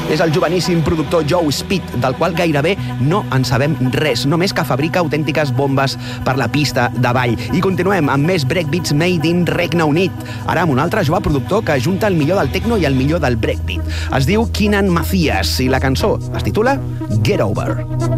És el joveníssim productor Joe Speed, del qual gairebé no en sabem res, només que fabrica autèntiques bombes per la pista de ball. I continuem amb més breakbeats made in Regne Unit. Ara amb un altre jove productor que junta el millor del techno i el millor del breakbeat. Es diu Keenan Macias i la cançó es titula Get Over.